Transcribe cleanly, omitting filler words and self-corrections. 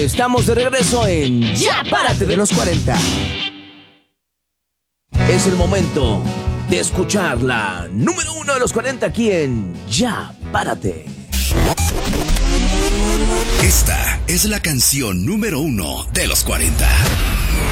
Estamos de regreso en Ya Párate de los 40. Es el momento de escuchar la número 1 de los 40 aquí en Ya Párate. Esta es la canción número 1 de los 40.